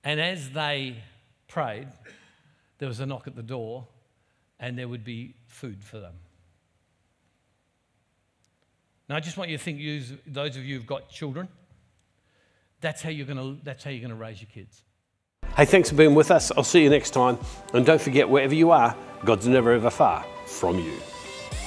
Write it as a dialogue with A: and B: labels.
A: And as they prayed, there was a knock at the door and there would be food for them. Now, I just want you to think, those of you who've got children, that's how you're going to raise your kids.
B: Hey, thanks for being with us. I'll see you next time. And don't forget, wherever you are, God's never ever far from you.